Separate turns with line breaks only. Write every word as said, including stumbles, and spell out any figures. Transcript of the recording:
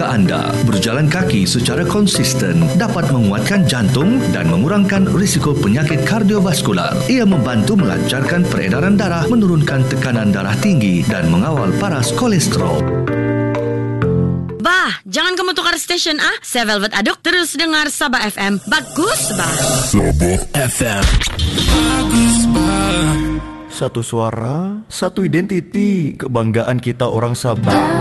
suka anda. Berjalan kaki secara konsisten dapat menguatkan jantung dan mengurangkan risiko penyakit kardiovaskular. Ia membantu melancarkan peredaran darah, menurunkan tekanan darah tinggi dan mengawal paras kolesterol.
Bah, jangan kamu tukar stesen ah. Saya Velvet Aduk, terus dengar Sabah F M. Bagus, bah.
Sabah F M. Bagus, bah.
Satu suara, satu identiti, kebanggaan kita orang Sabah.